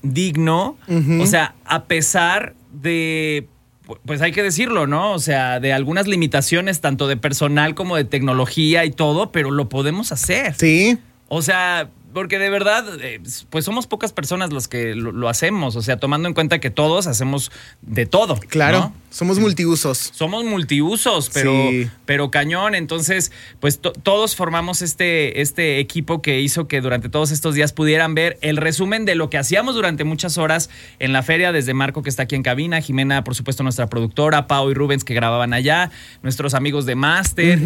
digno, o sea, a pesar de, pues hay que decirlo, ¿no? O sea, de algunas limitaciones, tanto de personal como de tecnología y todo, pero lo podemos hacer. Sí. O sea, porque de verdad, pues somos pocas personas los que lo hacemos. O sea, tomando en cuenta que todos hacemos de todo. Claro, ¿no? somos multiusos. Somos multiusos, pero cañón. Entonces, pues todos formamos este equipo que hizo que durante todos estos días pudieran ver el resumen de lo que hacíamos durante muchas horas en la feria, desde Marco, que está aquí en cabina, Jimena, por supuesto, nuestra productora, Pau y Rubens, que grababan allá, nuestros amigos de Máster,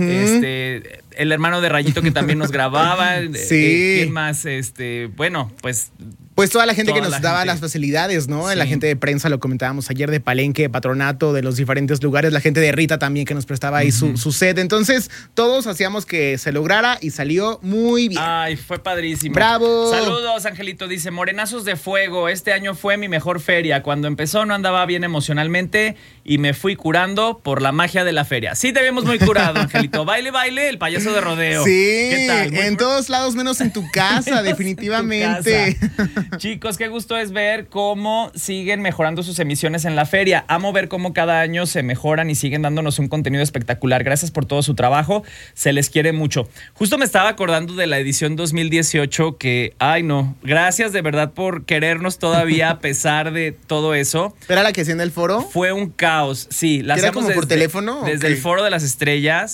el hermano de Rayito, que también nos grababa. Sí. ¿Quién más? Bueno, pues... Pues toda la gente que nos daba las facilidades, ¿no? Sí. La gente de prensa, lo comentábamos ayer, de Palenque, de Patronato, de los diferentes lugares. La gente de Rita también, que nos prestaba ahí su set. Entonces, todos hacíamos que se lograra y salió muy bien. Ay, fue padrísimo. ¡Bravo! Saludos, Angelito. Dice, Morenazos de Fuego, este año fue mi mejor feria. Cuando empezó no andaba bien emocionalmente y me fui curando por la magia de la feria. Sí, te vemos muy curado, Angelito. Baile, baile, el payaso de rodeo. Sí, ¿qué tal? En todos lados menos en tu casa, definitivamente. Chicos, qué gusto es ver cómo siguen mejorando sus emisiones en la feria. Amo ver cómo cada año se mejoran y siguen dándonos un contenido espectacular. Gracias por todo su trabajo. Se les quiere mucho. Justo me estaba acordando de la edición 2018 que, ay no, gracias de verdad por querernos todavía a pesar de todo eso. ¿Era la que hacía en el foro? Fue un caos, sí. La ¿Era como por teléfono? Desde el Foro de las Estrellas,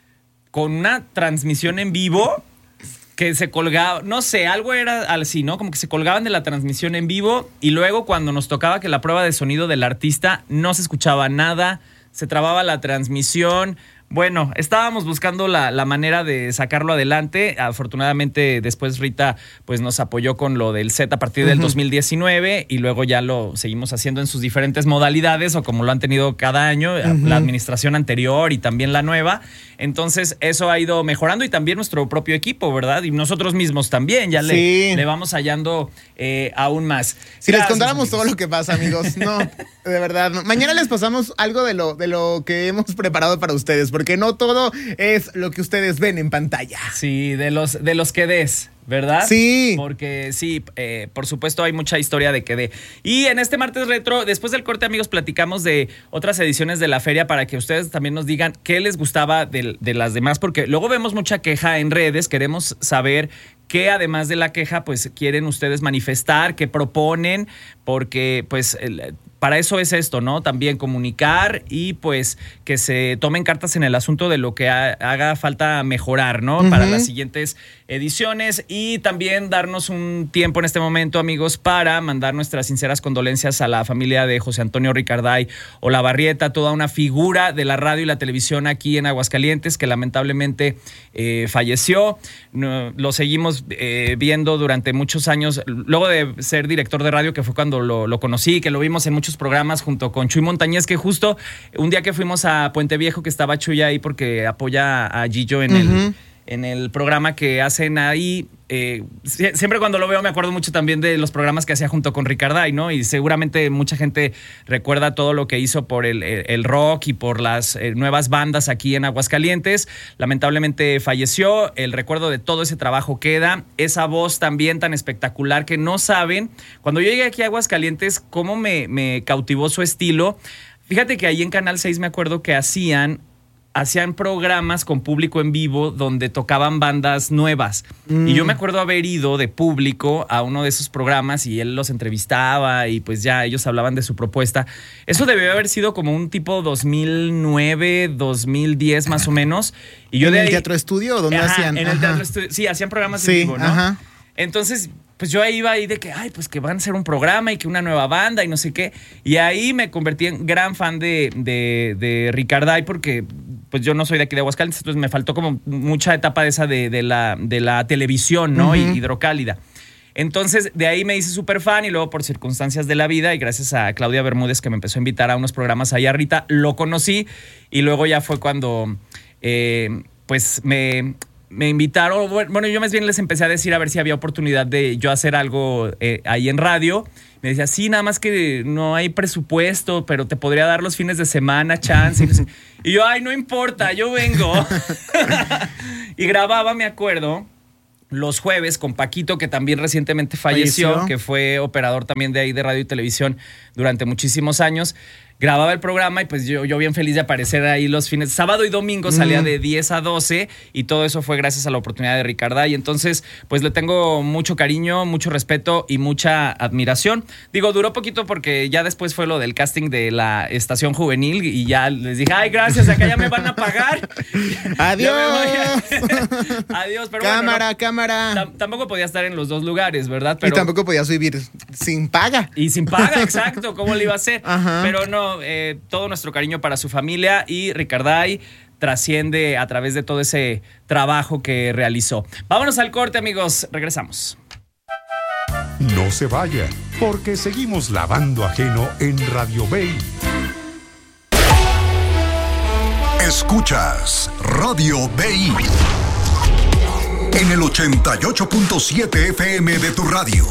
con una transmisión en vivo que se colgaba, no sé, algo era así, ¿no? Como que se colgaban de la transmisión en vivo y luego cuando nos tocaba que la prueba de sonido del artista no se escuchaba nada, se trababa la transmisión. Bueno, estábamos buscando la manera de sacarlo adelante. Afortunadamente, después Rita pues nos apoyó con lo del set a partir del 2019 y luego ya lo seguimos haciendo en sus diferentes modalidades o como lo han tenido cada año, la administración anterior y también la nueva. Entonces, eso ha ido mejorando y también nuestro propio equipo, ¿verdad? Y nosotros mismos también, ya le vamos hallando aún más. Si les contáramos todo lo que pasa, amigos, no, de verdad. No. Mañana les pasamos algo de lo que hemos preparado para ustedes, porque no todo es lo que ustedes ven en pantalla. Sí, de los que des, ¿verdad? Sí. Porque sí, por supuesto hay mucha historia de que de. Y en este martes retro, después del corte, amigos, platicamos de otras ediciones de la feria para que ustedes también nos digan qué les gustaba de las demás, porque luego vemos mucha queja en redes, queremos saber qué además de la queja pues quieren ustedes manifestar, qué proponen, porque pues para eso es esto, ¿no? También comunicar y pues que se tomen cartas en el asunto de lo que haga falta mejorar, ¿no? Para las siguientes ediciones y también darnos un tiempo en este momento, amigos, para mandar nuestras sinceras condolencias a la familia de José Antonio Ricarday Olavarrieta, toda una figura de la radio y la televisión aquí en Aguascalientes que lamentablemente falleció. Lo seguimos viendo durante muchos años, luego de ser director de radio, que fue cuando lo conocí, que lo vimos en muchos programas junto con Chuy Montañez, que justo un día que fuimos a Puente Viejo, que estaba Chuy ahí porque apoya a Gillo en el programa que hacen ahí. Siempre cuando lo veo me acuerdo mucho también de los programas que hacía junto con Ricarday, ¿no? Y seguramente mucha gente recuerda todo lo que hizo por el rock y por las nuevas bandas aquí en Aguascalientes. Lamentablemente falleció. El recuerdo de todo ese trabajo queda. Esa voz también tan espectacular que no saben. Cuando yo llegué aquí a Aguascalientes, cómo me cautivó su estilo. Fíjate que ahí en Canal 6 me acuerdo que hacían programas con público en vivo donde tocaban bandas nuevas. Y yo me acuerdo haber ido de público a uno de esos programas y él los entrevistaba y pues ya ellos hablaban de su propuesta. Eso debió haber sido como un tipo 2009, 2010 más o menos. Y yo ¿En el Teatro Estudio o dónde hacían? En el Teatro Estudio. Sí, hacían programas en vivo, ¿no? Ajá. Entonces, pues yo iba ahí de que, ay, pues que van a hacer un programa y que una nueva banda y no sé qué. Y ahí me convertí en gran fan de Ricarday porque pues yo no soy de aquí de Aguascalientes, entonces me faltó como mucha etapa de esa de la televisión, ¿no? Hidrocálida. Entonces, de ahí me hice súper fan y luego por circunstancias de la vida y gracias a Claudia Bermúdez que me empezó a invitar a unos programas allá a Rita, lo conocí y luego ya fue cuando pues me invitaron, bueno, yo más bien les empecé a decir a ver si había oportunidad de yo hacer algo ahí en radio. Me decía, sí, nada más que no hay presupuesto, pero te podría dar los fines de semana, chance. Y yo, ay, no importa, yo vengo. Y grababa, me acuerdo, los jueves con Paquito, que también recientemente falleció, que fue operador también de ahí de radio y televisión durante muchísimos años. Grababa el programa y pues yo bien feliz de aparecer ahí los fines. Sábado y domingo salía de 10 a 12 y todo eso fue gracias a la oportunidad de Ricarda. Y entonces pues le tengo mucho cariño, mucho respeto y mucha admiración. Digo, duró poquito porque ya después fue lo del casting de la estación juvenil y ya les dije, ay, gracias, acá ya me van a pagar. Adiós. Adiós. Pero cámara. Tampoco podía estar en los dos lugares, ¿verdad? Pero, y tampoco podías vivir sin paga. Y sin paga, exacto. ¿Cómo le iba a hacer? Ajá. Pero no, todo nuestro cariño para su familia y Ricarday trasciende a través de todo ese trabajo que realizó. Vámonos al corte, amigos. Regresamos. No se vaya, porque seguimos lavando ajeno en Radio Bay. Escuchas Radio Bay en el 88.7 FM de tu radio.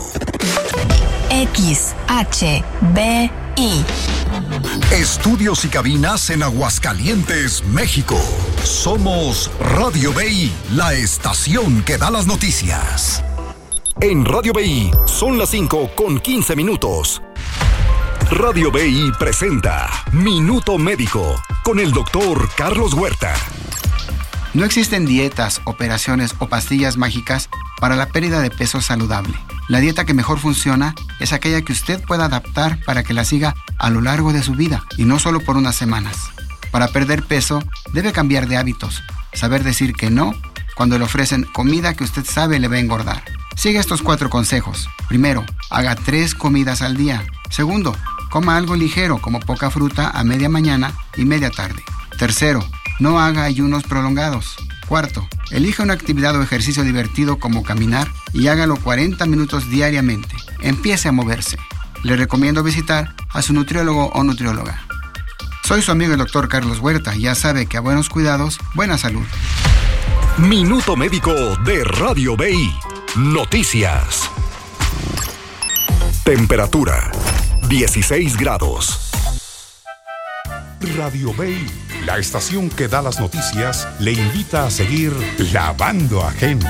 XHBI. Estudios y cabinas en Aguascalientes, México. Somos Radio Bay, la estación que da las noticias. En Radio Bay son las 5:15. Radio Bay presenta Minuto Médico con el doctor Carlos Huerta. No existen dietas, operaciones o pastillas mágicas para la pérdida de peso saludable. La dieta que mejor funciona es aquella que usted pueda adaptar para que la siga a lo largo de su vida y no solo por unas semanas. Para perder peso, debe cambiar de hábitos, saber decir que no cuando le ofrecen comida que usted sabe le va a engordar. Siga estos 4 consejos. Primero, haga 3 comidas al día. Segundo, coma algo ligero como poca fruta a media mañana y media tarde. Tercero, no haga ayunos prolongados. Cuarto, elija una actividad o ejercicio divertido como caminar y hágalo 40 minutos diariamente. Empiece a moverse. Le recomiendo visitar a su nutriólogo o nutrióloga. Soy su amigo el doctor Carlos Huerta y ya sabe que a buenos cuidados, buena salud. Minuto Médico de Radio Bay. Noticias. Temperatura 16 grados. Radio Bay, la estación que da las noticias, le invita a seguir lavando ajeno.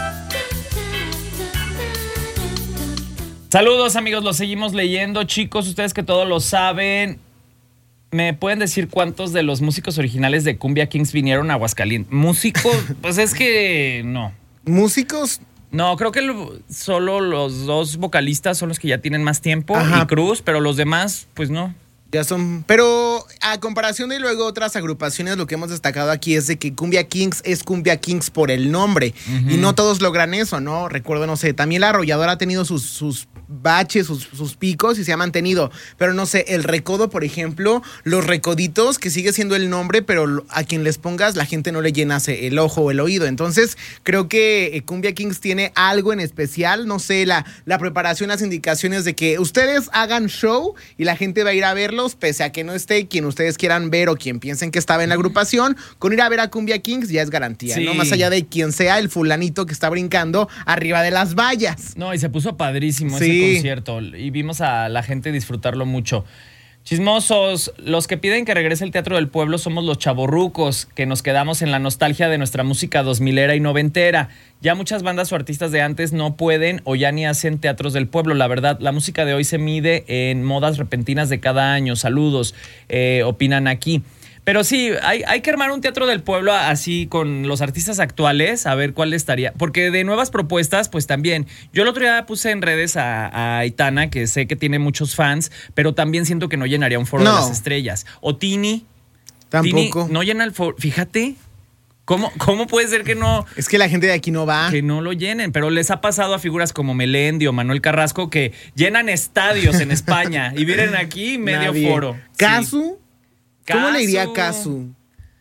Saludos, amigos, los seguimos leyendo. Chicos, ustedes que todo lo saben, ¿me pueden decir cuántos de los músicos originales de Cumbia Kings vinieron a Aguascalientes? ¿Músicos? Pues es que no. ¿Músicos? No, creo que solo los 2 vocalistas son los que ya tienen más tiempo. Ajá. Y Cruz, pero los demás, pues no. Ya son, pero a comparación de luego otras agrupaciones, lo que hemos destacado aquí es de que Cumbia Kings es Cumbia Kings por el nombre. Y no todos logran eso, ¿no? Recuerdo, no sé, también La Arrolladora ha tenido sus baches, sus picos y se ha mantenido. Pero no sé, El Recodo, por ejemplo, Los Recoditos, que sigue siendo el nombre, pero a quien les pongas, la gente no le llena el ojo o el oído. Entonces, creo que Cumbia Kings tiene algo en especial, no sé, la preparación, las indicaciones de que ustedes hagan show y la gente va a ir a verlo, pese a que no esté quien ustedes quieran ver o quien piensen que estaba en la agrupación. Con ir a ver a Cumbia Kings ya es garantía, sí, ¿no? Más allá de quien sea el fulanito que está brincando arriba de las vallas. No, y se puso padrísimo ese concierto y vimos a la gente disfrutarlo mucho. Chismosos, los que piden que regrese el Teatro del Pueblo somos los chavorrucos, que nos quedamos en la nostalgia de nuestra música 2000era y noventera. Ya muchas bandas o artistas de antes no pueden o ya ni hacen teatros del pueblo. La verdad, la música de hoy se mide en modas repentinas de cada año. Saludos, opinan aquí. Pero sí, hay que armar un teatro del pueblo así con los artistas actuales, a ver cuál estaría. Porque de nuevas propuestas, pues también. Yo el otro día puse en redes a Aitana, que sé que tiene muchos fans, pero también siento que no llenaría un foro de las estrellas. O Tini. Tampoco. Tini no llena el foro. Fíjate. ¿Cómo puede ser que no? Es que la gente de aquí no va. Que no lo llenen, pero les ha pasado a figuras como Melendi o Manuel Carrasco que llenan estadios en España y vienen aquí medio foro. ¿Casu? ¿Cómo le iría a Casu?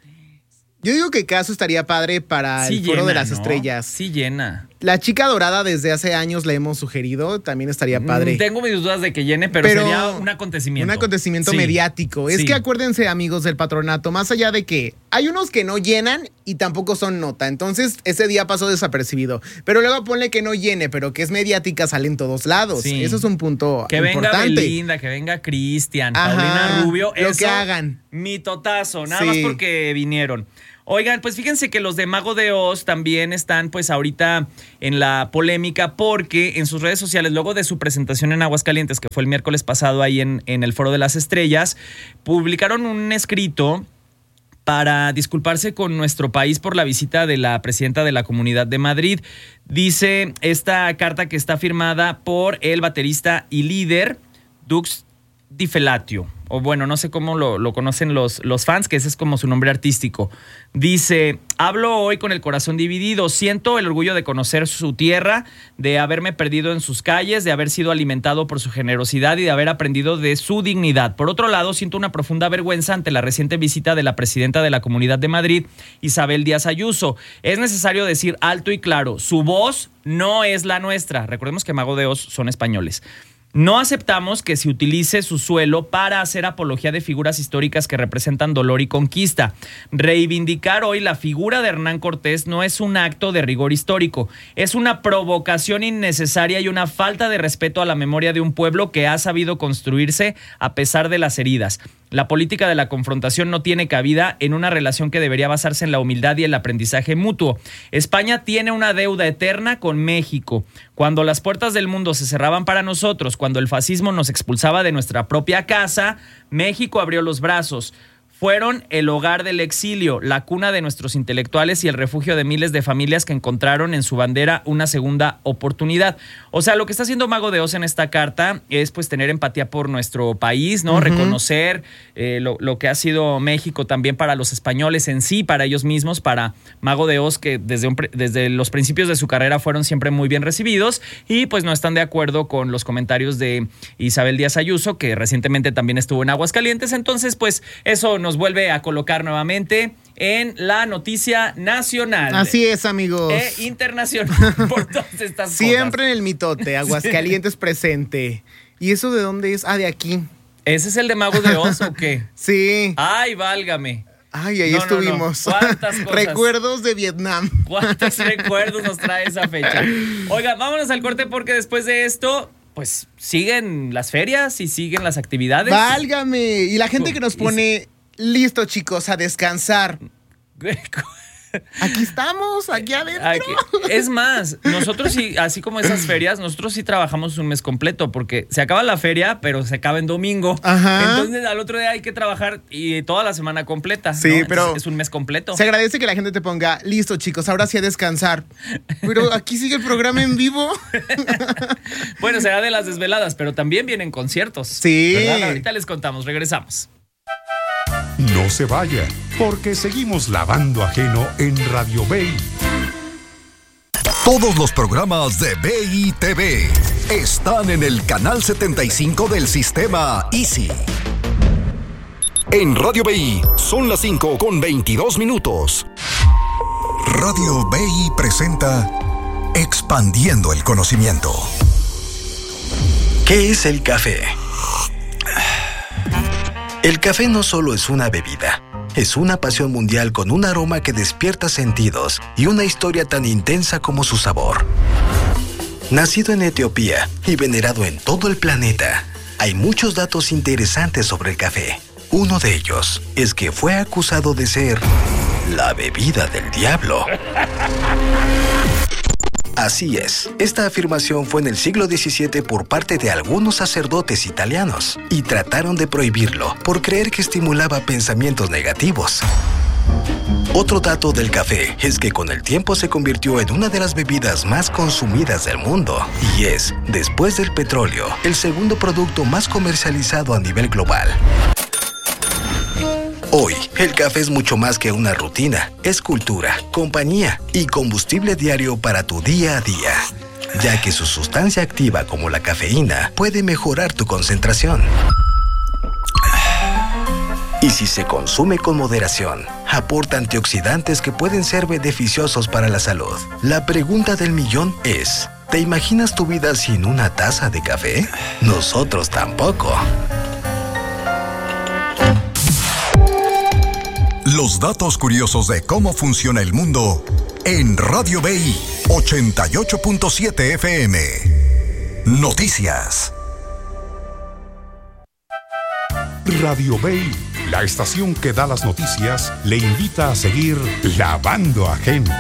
Yo digo que Casu estaría padre para el Foro de las Estrellas. Sí llena. La Chica Dorada desde hace años la hemos sugerido, también estaría padre. Tengo mis dudas de que llene, pero sería un acontecimiento. Un acontecimiento mediático. Es que acuérdense, amigos del patronato, más allá de que hay unos que no llenan y tampoco son nota, entonces ese día pasó desapercibido. Pero luego ponle que no llene, pero que es mediática, sale en todos lados. Sí. Eso es un punto que importante. Que venga Belinda, que venga Cristian, Paulina Rubio. Lo que hagan. Mitotazo, nada más porque vinieron. Oigan, pues fíjense que los de Mago de Oz también están pues ahorita en la polémica porque en sus redes sociales, luego de su presentación en Aguascalientes, que fue el miércoles pasado ahí en el Foro de las Estrellas, publicaron un escrito para disculparse con nuestro país por la visita de la presidenta de la Comunidad de Madrid. Dice esta carta que está firmada por el baterista y líder Dux Di Felatio, o bueno, no sé cómo lo conocen los fans, que ese es como su nombre artístico. Dice: hablo hoy con el corazón dividido, siento el orgullo de conocer su tierra, de haberme perdido en sus calles, de haber sido alimentado por su generosidad y de haber aprendido de su dignidad. Por otro lado, siento una profunda vergüenza ante la reciente visita de la presidenta de la Comunidad de Madrid, Isabel Díaz Ayuso. Es necesario decir alto y claro, su voz no es la nuestra. Recordemos que Mago de Oz son españoles. No aceptamos que se utilice su suelo para hacer apología de figuras históricas que representan dolor y conquista. Reivindicar hoy la figura de Hernán Cortés no es un acto de rigor histórico, es una provocación innecesaria y una falta de respeto a la memoria de un pueblo que ha sabido construirse a pesar de las heridas. La política de la confrontación no tiene cabida en una relación que debería basarse en la humildad y el aprendizaje mutuo. España tiene una deuda eterna con México. Cuando las puertas del mundo se cerraban para nosotros, cuando el fascismo nos expulsaba de nuestra propia casa, México abrió los brazos. Fueron el hogar del exilio, la cuna de nuestros intelectuales y el refugio de miles de familias que encontraron en su bandera una segunda oportunidad. O sea, lo que está haciendo Mago de Oz en esta carta es pues tener empatía por nuestro país, ¿no? Uh-huh. Reconocer lo que ha sido México también para los españoles en sí, para ellos mismos, para Mago de Oz, que desde los principios de su carrera fueron siempre muy bien recibidos, y pues no están de acuerdo con los comentarios de Isabel Díaz Ayuso, que recientemente también estuvo en Aguascalientes. Entonces, pues eso nos vuelve a colocar nuevamente en la noticia nacional. Así es, amigos. E internacional por todas estas Siempre cosas. En el mitote, Aguascalientes presente. ¿Y eso de dónde es? Ah, de aquí. ¿Ese es el de Mago de Oz o qué? Sí. Ay, válgame. Ay, ahí estuvimos. No. ¿Cuántas cosas? Recuerdos de Vietnam. ¿Cuántos recuerdos nos trae esa fecha? Oiga, vámonos al corte porque después de esto, pues siguen las ferias y siguen las actividades. Válgame. Y la gente que nos pone... Listo, chicos, a descansar. Aquí estamos, aquí adentro. Es más, nosotros sí, así como esas ferias, nosotros sí trabajamos un mes completo porque se acaba la feria, pero se acaba en domingo. Ajá. Entonces al otro día hay que trabajar y toda la semana completa. Sí, ¿no? pero es un mes completo. Se agradece que la gente te ponga, listo, chicos, ahora sí a descansar. Pero aquí sigue el programa en vivo. Bueno, será de las desveladas, pero también vienen conciertos. Sí. ¿Verdad? Ahorita les contamos, regresamos. No se vaya, porque seguimos lavando ajeno en Radio Bay. Todos los programas de BI TV están en el canal 75 del sistema Easy. En Radio BI son las 5:22. Radio BI presenta Expandiendo el Conocimiento. ¿Qué es el café? El café no solo es una bebida, es una pasión mundial con un aroma que despierta sentidos y una historia tan intensa como su sabor. Nacido en Etiopía y venerado en todo el planeta, hay muchos datos interesantes sobre el café. Uno de ellos es que fue acusado de ser la bebida del diablo. Así es, esta afirmación fue en el siglo XVII por parte de algunos sacerdotes italianos y trataron de prohibirlo por creer que estimulaba pensamientos negativos. Otro dato del café es que con el tiempo se convirtió en una de las bebidas más consumidas del mundo y es, después del petróleo, el segundo producto más comercializado a nivel global. Hoy, el café es mucho más que una rutina, es cultura, compañía y combustible diario para tu día a día, ya que su sustancia activa como la cafeína puede mejorar tu concentración. Y si se consume con moderación, aporta antioxidantes que pueden ser beneficiosos para la salud. La pregunta del millón es, ¿te imaginas tu vida sin una taza de café? Nosotros tampoco. Los datos curiosos de cómo funciona el mundo en Radio BI 88.7 FM. Noticias. Radio Bay, la estación que da las noticias, le invita a seguir lavando ajeno.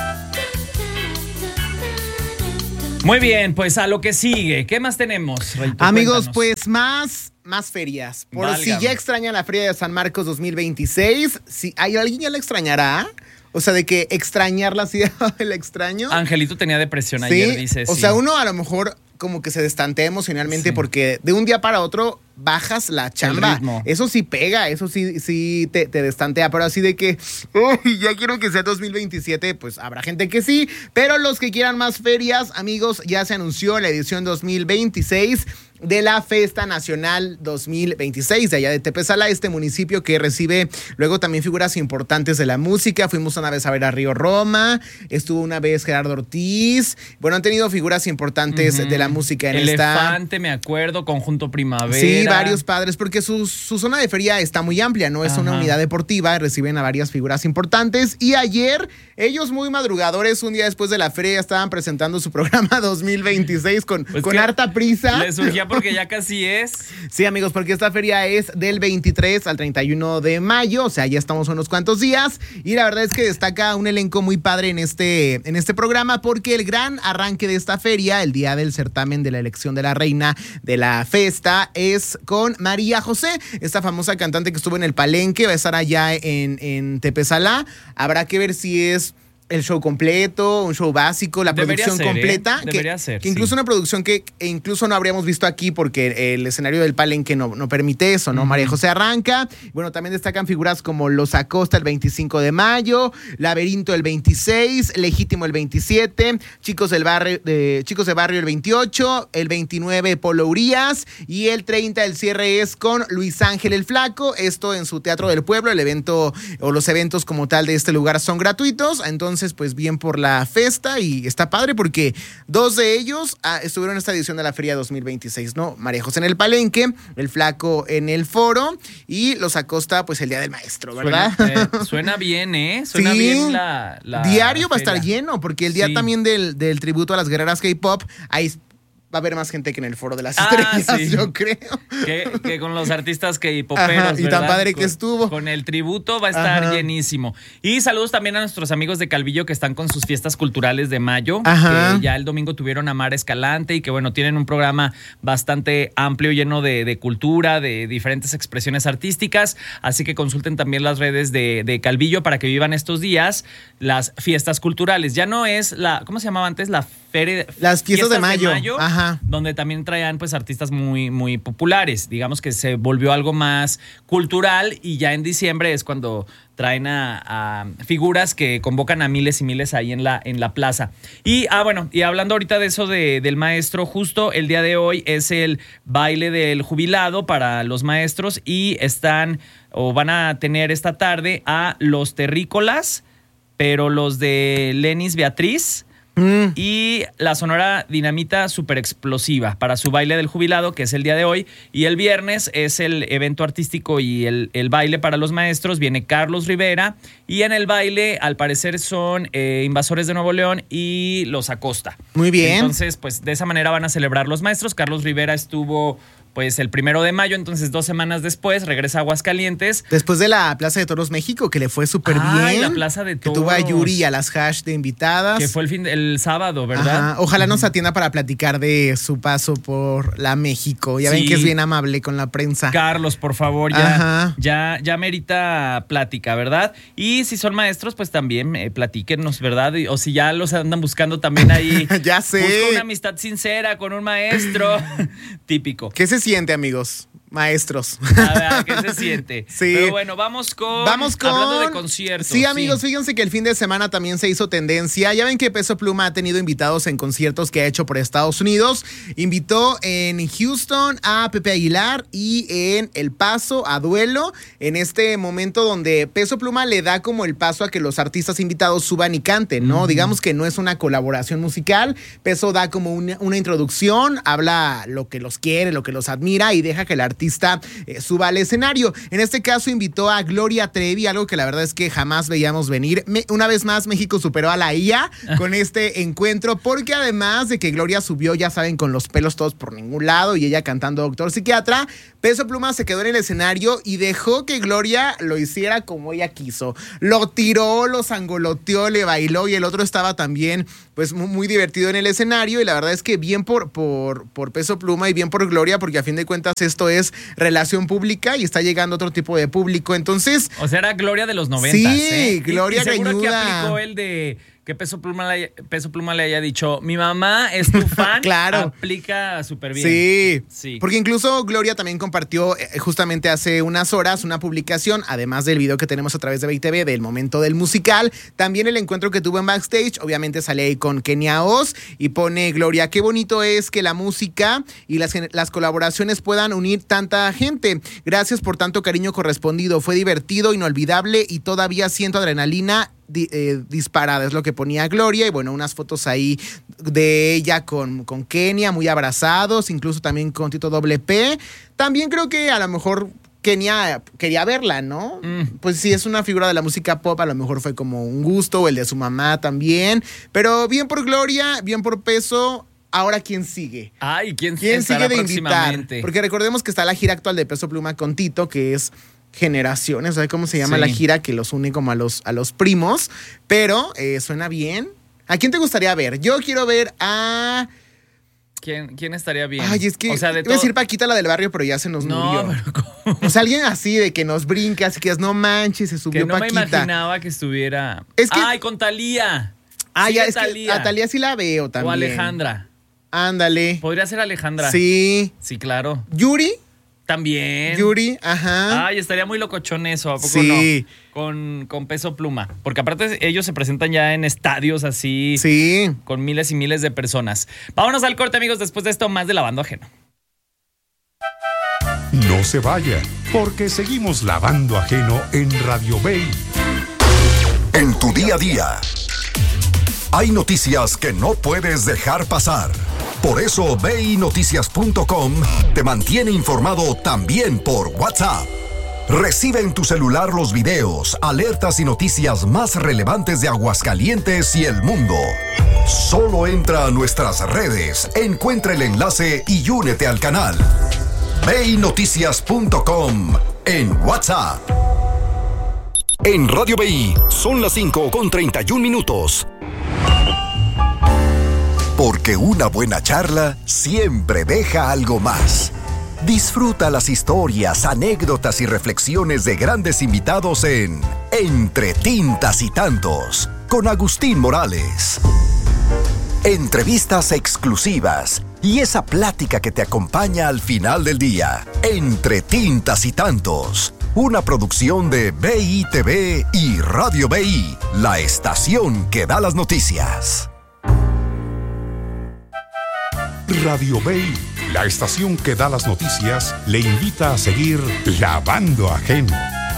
Muy bien, pues a lo que sigue. ¿Qué más tenemos, Rayito? Amigos, Cuéntanos. pues más ferias. Por Válgame. si ya extrañan la Feria de San Marcos 2026, si hay alguien ya la extrañará. O sea, de que extrañarla sí el extraño. Angelito tenía depresión ayer, dice. O sea, uno a lo mejor como que se destantea emocionalmente porque de un día para otro bajas la chamba. Eso sí pega, eso sí te destantea, pero así de que ya quiero que sea 2027, pues habrá gente que sí, pero los que quieran más ferias, amigos, ya se anunció la edición 2026 de la Fiesta Nacional 2026 de allá de Tepezalá, este municipio que recibe luego también figuras importantes de la música. Fuimos una vez a ver a Río Roma, estuvo una vez Gerardo Ortiz. Bueno, han tenido figuras importantes de la música en Elefante, me acuerdo, Conjunto Primavera. Sí, varios padres, porque su zona de feria está muy amplia, ¿no? Es una unidad deportiva, reciben a varias figuras importantes. Y ayer, ellos muy madrugadores, un día después de la feria, estaban presentando su programa 2026 con harta prisa. Le surgía porque ya casi es. Sí, amigos, porque esta feria es del 23 al 31 de mayo, o sea, ya estamos unos cuantos días. Y la verdad es que destaca un elenco muy padre en este programa, porque el gran arranque de esta feria, el día del certamen de la elección de la reina de la fiesta, es con María José, esta famosa cantante que estuvo en el Palenque, va a estar allá en Tepezalá. Habrá que ver si es el show completo, un show básico, la producción completa. Debería ser. Que incluso una producción que incluso no habríamos visto aquí porque el escenario del Palenque no permite eso, ¿no? María José arranca. Bueno, también destacan figuras como Los Acosta el 25 de mayo, Laberinto el 26, Legítimo el 27, Chicos de Barrio el 28, el 29 Polo Urías y el 30 el cierre es con Luis Ángel el Flaco. Esto en su Teatro del Pueblo. El evento o los eventos como tal de este lugar son gratuitos. Entonces, pues bien por la fiesta, y está padre porque dos de ellos estuvieron en esta edición de la Feria 2026, ¿no? María José en el Palenque, el Flaco en el Foro y Los Acosta, pues el Día del Maestro, ¿verdad? Suena bien, ¿eh? Suena bien la diario la va a estar lleno porque el día también del tributo a las guerreras K-pop, ahí va a haber más gente que en el Foro de las Estrellas, yo creo. Que con los artistas K-poperos, y tan padre que estuvo. Con el tributo va a estar llenísimo. Y saludos también a nuestros amigos de Calvillo que están con sus fiestas culturales de mayo. Que ya el domingo tuvieron a Mara Escalante y que, bueno, tienen un programa bastante amplio, lleno de cultura, de diferentes expresiones artísticas. Así que consulten también las redes de Calvillo para que vivan estos días las fiestas culturales. Ya no es ¿cómo se llamaba antes? Las fiestas de mayo. Donde también traían pues artistas muy, muy populares. Digamos que se volvió algo más cultural y ya en diciembre es cuando traen a figuras que convocan a miles y miles ahí en la plaza. Y bueno, y hablando ahorita de eso del maestro, justo el día de hoy es el baile del jubilado para los maestros y van a tener esta tarde a los terrícolas, pero los de Lenis Beatriz. Y la Sonora Dinamita Super Explosiva para su baile del jubilado, que es el día de hoy. Y el viernes es el evento artístico y el baile para los maestros. Viene Carlos Rivera. Y en el baile, al parecer, son Invasores de Nuevo León y Los Acosta. Muy bien. Entonces, pues de esa manera van a celebrar los maestros. Carlos Rivera estuvo pues el 1 de mayo, entonces 2 semanas después regresa a Aguascalientes. Después de la Plaza de Toros México, que le fue súper bien. La Plaza de Toros. Que tuvo a Yuri y a las Hash de invitadas. Que fue el sábado, ¿verdad? Ojalá nos atienda para platicar de su paso por la México. Ya ven que es bien amable con la prensa. Carlos, por favor, ya merita plática, ¿verdad? Y si son maestros, pues también platíquenos, ¿verdad? O si ya los andan buscando también ahí. Ya sé. Busca una amistad sincera con un maestro. Típico. ¿Qué se siente, amigos? Maestros. A ver, ¿qué se siente? Sí. Pero bueno, vamos con hablando de conciertos. Sí, amigos, fíjense que el fin de semana también se hizo tendencia. Ya ven que Peso Pluma ha tenido invitados en conciertos que ha hecho por Estados Unidos. Invitó en Houston a Pepe Aguilar y en El Paso a Duelo. En este momento donde Peso Pluma le da como el paso a que los artistas invitados suban y canten, ¿no? Digamos que no es una colaboración musical. Peso da como una introducción, habla lo que los quiere, lo que los admira y deja que el artista artista suba al escenario. En este caso invitó a Gloria Trevi, algo que la verdad es que jamás veíamos venir. Una vez más, México superó a la IA con este encuentro, porque además de que Gloria subió, ya saben, con los pelos todos por ningún lado y ella cantando Doctor Psiquiatra, Peso Pluma se quedó en el escenario y dejó que Gloria lo hiciera como ella quiso. Lo tiró, lo sangoloteó, le bailó y el otro estaba también pues muy divertido en el escenario, y la verdad es que bien por Peso Pluma y bien por Gloria, porque a fin de cuentas esto es relación pública y está llegando a otro tipo de público. Entonces, o sea, era Gloria de los 90. Sí, Gloria Seguro Greñuda. Que aplicó el de que Peso Pluma le haya dicho, mi mamá es tu fan. Claro. Aplica súper bien. Sí, porque incluso Gloria también compartió justamente hace unas horas una publicación, además del video que tenemos a través de BITV del momento del musical, también el encuentro que tuvo en backstage. Obviamente sale ahí con Kenia Oz y pone Gloria: qué bonito es que la música y las colaboraciones puedan unir tanta gente. Gracias por tanto cariño correspondido, fue divertido, inolvidable y todavía siento adrenalina disparada, es lo que ponía Gloria. Y bueno, unas fotos ahí de ella con Kenia, muy abrazados, incluso también con Tito WP. También creo que a lo mejor Kenia quería verla, ¿no? Pues sí, es una figura de la música pop, a lo mejor fue como un gusto, o el de su mamá también. Pero bien por Gloria, bien por Peso. Ahora, ¿quién sigue? Ay, ¿quién sigue de invitar? Porque recordemos que está la gira actual de Peso Pluma con Tito, que es Generaciones, ¿sabes cómo se llama la gira? Que los une como a los primos, pero suena bien. ¿A quién te gustaría ver? Yo quiero ver a... ¿Quién estaría bien? Ay, es que iba a decir Paquita, la del barrio, pero ya se nos murió. Pero ¿cómo? O sea, alguien así de que nos brinque, así que es no manches, se subió Paquita. Que no me imaginaba que estuviera... ¡Ay, con Thalía! Sí, ya, es Thalía. Que a Thalía sí la veo también. O Alejandra. Ándale. Podría ser Alejandra. Sí. Sí, claro. ¿Yuri? También. Yuri, ajá. Ay, estaría muy locochón eso, ¿a poco sí. no? Con Peso Pluma. Porque aparte ellos se presentan ya en estadios así. Sí. Con miles y miles de personas. Vámonos al corte, amigos. Después de esto, más de Lavando Ajeno. No se vaya, porque seguimos Lavando Ajeno en Radio Bay. En tu día a día, hay noticias que no puedes dejar pasar. Por eso BINoticias.com te mantiene informado también por WhatsApp. Recibe en tu celular los videos, alertas y noticias más relevantes de Aguascalientes y el mundo. Solo entra a nuestras redes, encuentra el enlace y únete al canal. BINoticias.com en WhatsApp. En Radio BI son las 5:31. Porque una buena charla siempre deja algo más. Disfruta las historias, anécdotas y reflexiones de grandes invitados en Entre Tintas y Tantos, con Agustín Morales. Entrevistas exclusivas y esa plática que te acompaña al final del día. Entre Tintas y Tantos, una producción de BITV y Radio BI, la estación que da las noticias. Radio Bay, la estación que da las noticias, le invita a seguir Lavando Ajeno.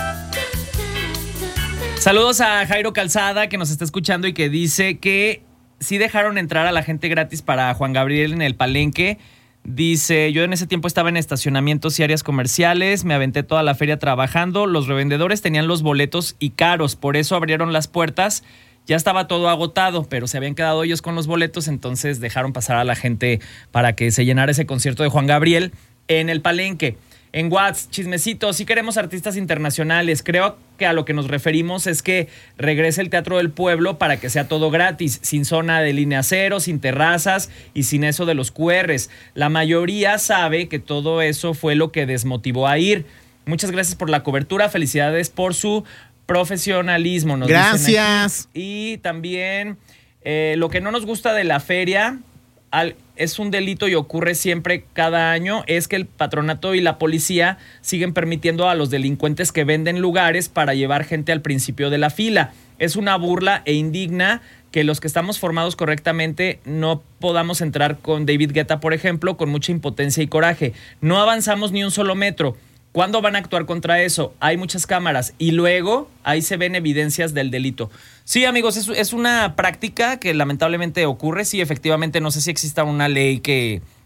Saludos a Jairo Calzada, que nos está escuchando y que dice que sí dejaron entrar a la gente gratis para Juan Gabriel en el Palenque. Dice, yo en ese tiempo estaba en estacionamientos y áreas comerciales, me aventé toda la feria trabajando, los revendedores tenían los boletos y caros, por eso abrieron las puertas. Ya estaba todo agotado, pero se habían quedado ellos con los boletos, entonces dejaron pasar a la gente para que se llenara ese concierto de Juan Gabriel en el Palenque. En Watts, chismecito, sí queremos artistas internacionales. Creo que a lo que nos referimos es que regrese el Teatro del Pueblo para que sea todo gratis, sin zona de línea cero, sin terrazas y sin eso de los QRs. La mayoría sabe que todo eso fue lo que desmotivó a ir. Muchas gracias por la cobertura, felicidades por su profesionalismo. Nos gracias. Y también lo que no nos gusta de la feria es un delito y ocurre siempre cada año, es que el patronato y la policía siguen permitiendo a los delincuentes que venden lugares para llevar gente al principio de la fila. Es una burla e indigna que los que estamos formados correctamente no podamos entrar con David Guetta, por ejemplo, con mucha impotencia y coraje. No avanzamos ni un solo metro. ¿Cuándo van a actuar contra eso? Hay muchas cámaras y luego ahí se ven evidencias del delito. Sí, amigos, es una práctica que lamentablemente ocurre. Sí, efectivamente, no sé si exista una ley que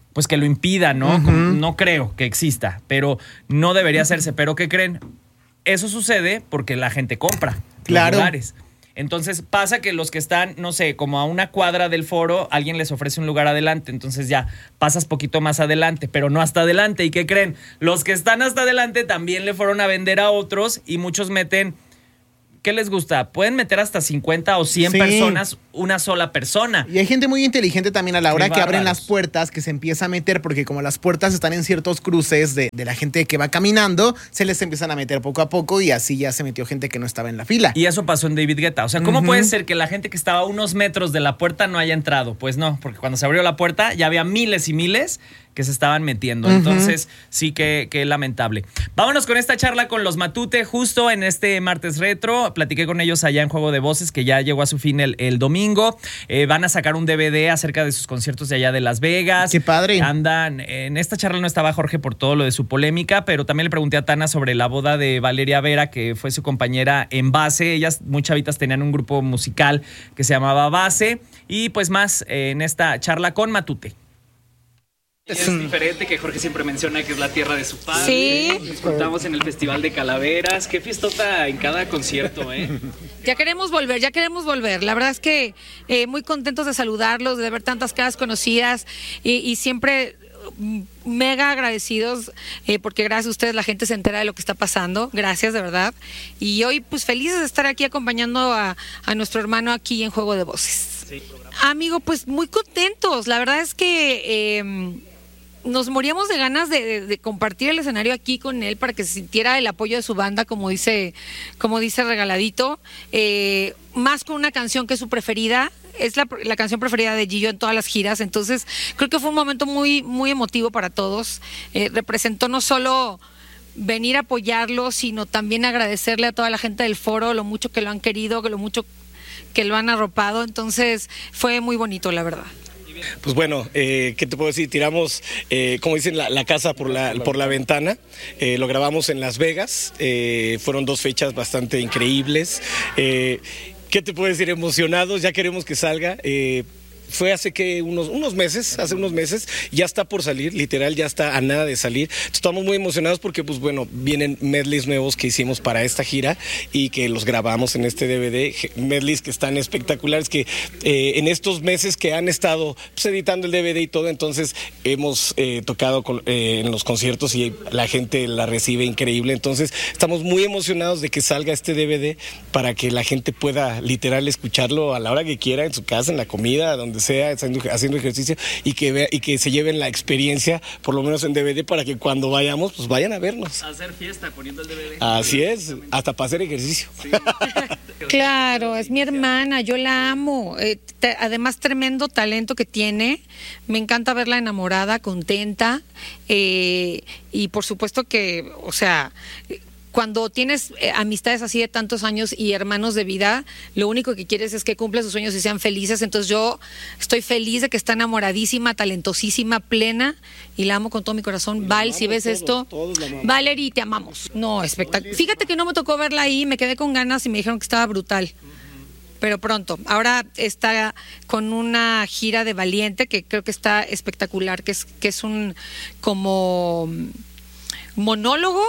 pues que lo impida, ¿no? No creo que exista, pero no debería hacerse. ¿Pero qué creen? Eso sucede porque la gente compra los lugares. Entonces pasa que los que están, no sé, como a una cuadra del foro, alguien les ofrece un lugar adelante. Entonces ya pasas poquito más adelante, pero no hasta adelante. ¿Y qué creen? Los que están hasta adelante también le fueron a vender a otros y muchos meten... ¿Qué les gusta? Pueden meter hasta 50 o 100 personas, una sola persona. Y hay gente muy inteligente también a la hora que abren las puertas, que se empieza a meter, porque como las puertas están en ciertos cruces de la gente que va caminando, se les empiezan a meter poco a poco y así ya se metió gente que no estaba en la fila. Y eso pasó en David Guetta. O sea, ¿cómo puede ser que la gente que estaba a unos metros de la puerta no haya entrado? Pues no, porque cuando se abrió la puerta ya había miles y miles que se estaban metiendo. Entonces, sí que lamentable. Vámonos con esta charla con los Matute justo en este martes retro. Platiqué con ellos allá en Juego de Voces, que ya llegó a su fin el domingo. Van a sacar un DVD acerca de sus conciertos de allá de Las Vegas. ¡Qué padre! Andan, en esta charla no estaba Jorge por todo lo de su polémica, pero también le pregunté a Tana sobre la boda de Valeria Vera, que fue su compañera en Base. Ellas, muy chavitas, tenían un grupo musical que se llamaba Base. Y pues más en esta charla con Matute. Es diferente, que Jorge siempre menciona que es la tierra de su padre. Sí. Nos contamos en el Festival de Calaveras. Qué fiestota en cada concierto, ¿eh? Ya queremos volver. La verdad es que muy contentos de saludarlos, de ver tantas caras conocidas y siempre mega agradecidos porque gracias a ustedes la gente se entera de lo que está pasando. Gracias, de verdad. Y hoy pues felices de estar aquí acompañando a nuestro hermano aquí en Juego de Voces. Sí. Amigo, pues muy contentos. La verdad es que... nos moríamos de ganas de compartir el escenario aquí con él para que se sintiera el apoyo de su banda, como dice Regaladito, más con una canción que es su preferida, es la canción preferida de Gillo en todas las giras. Entonces creo que fue un momento muy, muy emotivo para todos. Representó no solo venir a apoyarlo, sino también agradecerle a toda la gente del foro lo mucho que lo han querido, lo mucho que lo han arropado. Entonces fue muy bonito, la verdad. Pues bueno, ¿qué te puedo decir? Tiramos, como dicen, la casa por la ventana. Lo grabamos en Las Vegas. Fueron 2 fechas bastante increíbles. ¿Qué te puedo decir? Emocionados, ya queremos que salga. Fue hace unos meses, ya está por salir, literal, ya está a nada de salir. Estamos muy emocionados porque, pues bueno, vienen medleys nuevos que hicimos para esta gira y que los grabamos en este DVD, medleys que están espectaculares, que en estos meses que han estado pues, editando el DVD y todo, entonces hemos tocado en los conciertos y la gente la recibe increíble. Entonces estamos muy emocionados de que salga este DVD para que la gente pueda literal escucharlo a la hora que quiera, en su casa, en la comida, donde sea, haciendo ejercicio, y que se lleven la experiencia, por lo menos en DVD, para que cuando vayamos, pues vayan a vernos. A hacer fiesta poniendo el DVD. Así es, hasta para hacer ejercicio. Sí. Claro, es mi hermana, yo la amo. Además, tremendo talento que tiene. Me encanta verla enamorada, contenta. Y por supuesto que, o sea... Cuando tienes amistades así de tantos años y hermanos de vida, lo único que quieres es que cumplan sus sueños y sean felices. Entonces yo estoy feliz de que está enamoradísima, talentosísima, plena, y la amo con todo mi corazón. Val, si ves esto, Valerie, te amamos. No, espectacular. Fíjate que no me tocó verla ahí, me quedé con ganas y me dijeron que estaba brutal. Pero pronto. Ahora está con una gira de Valiente que creo que está espectacular, que es un como monólogo.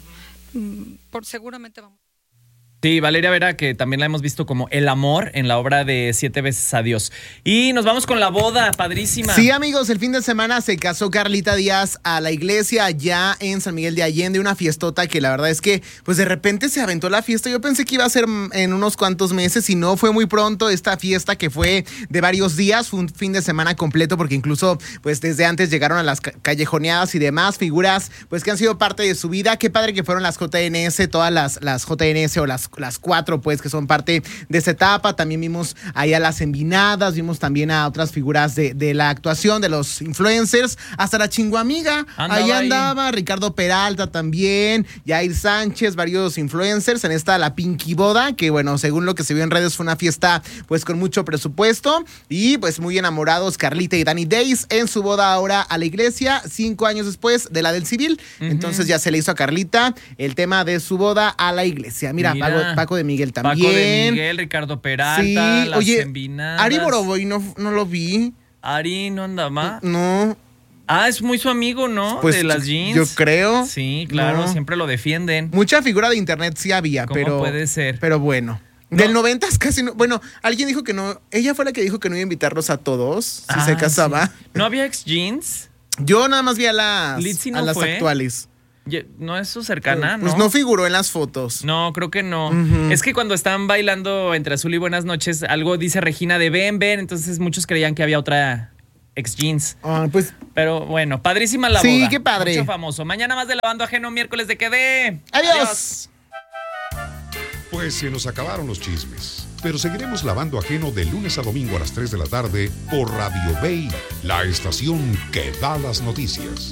Seguramente vamos. Sí, Valeria Vera, que también la hemos visto como el amor en la obra de 7 veces adiós. Y nos vamos con la boda, padrísima. Sí, amigos, el fin de semana se casó Carlita Díaz a la iglesia allá en San Miguel de Allende, una fiestota que la verdad es que pues de repente se aventó la fiesta. Yo pensé que iba a ser en unos cuantos meses y no, fue muy pronto esta fiesta que fue de varios días, fue un fin de semana completo porque incluso pues desde antes llegaron a las callejoneadas y demás figuras pues que han sido parte de su vida. Qué padre que fueron las JNS, todas las JNS o las 4 pues que son parte de esa etapa. También vimos ahí a las Envinadas, vimos también a otras figuras de la actuación, de los influencers, hasta la Chinguamiga, ahí andaba Ricardo Peralta también, Yair Sánchez, varios influencers en esta la Pinky Boda, que bueno, según lo que se vio en redes fue una fiesta pues con mucho presupuesto y pues muy enamorados Carlita y Danny Days en su boda ahora a la iglesia, 5 años después de la del civil. Entonces ya se le hizo a Carlita el tema de su boda a la iglesia. Mira. Paco de Miguel también. Paco de Miguel, Ricardo Peralta, sí, las oye, Envinadas. Ari Boroboy no lo vi. Ari no anda más. No. Es muy su amigo, ¿no? Pues, de las jeans. Yo creo. Sí, claro, siempre lo defienden. Mucha figura de internet sí había, ¿Cómo puede ser? Pero bueno. No. Del 90s casi no. Bueno, alguien dijo que no. Ella fue la que dijo que no iba a invitarlos a todos si se casaba. Sí. ¿No había ex-jeans? Yo nada más vi a las fue? actuales. ¿No es su cercana? Pues no figuró en las fotos. No, creo que no. Uh-huh. Es que cuando están bailando entre Azul y Buenas noches, algo dice Regina de ven, entonces muchos creían que había otra ex-jeans. Pues. Pero bueno, padrísima la boda. Sí, qué padre. Mucho famoso. Mañana más de Lavando Ajeno, miércoles de Quedé. Adiós. Pues se nos acabaron los chismes, pero seguiremos lavando ajeno de lunes a domingo a las 3 de la tarde por Radio Bay, la estación que da las noticias.